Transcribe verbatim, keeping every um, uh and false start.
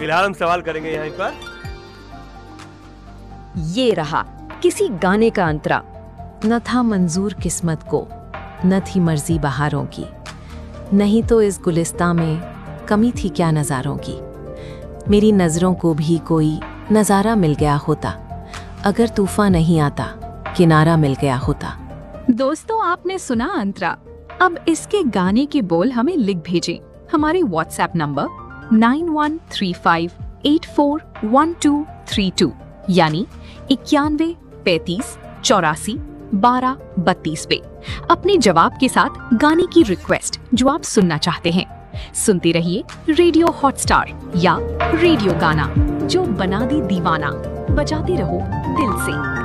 फिलहाल हम सवाल करेंगे यहाँ पर। ये रहा किसी गाने का अंतरा। न था मंजूर किस्मत को, न थी मर्जी बहारों की, नहीं तो इस गुलिस्तां में कमी थी क्या नज़ारों की। मेरी नज़रों को भी कोई नज़ारा मिल गया होता, अगर तूफान नहीं आता किनारा मिल गया होता। दोस्तों, आपने सुना अंतरा। अब इसके गाने के बोल हमें लिख भेजें हमारे WhatsApp number nine one three five eight four one two three to यानी इक्यानवे पैंतीस चौरासी बारह बत्तीस पे अपने जवाब के साथ गाने की रिक्वेस्ट जो आप सुनना चाहते हैं। सुनते रहिए रेडियो हॉटस्टार या रेडियो गाना, जो बना दी दीवाना। बजाते रहो दिल से।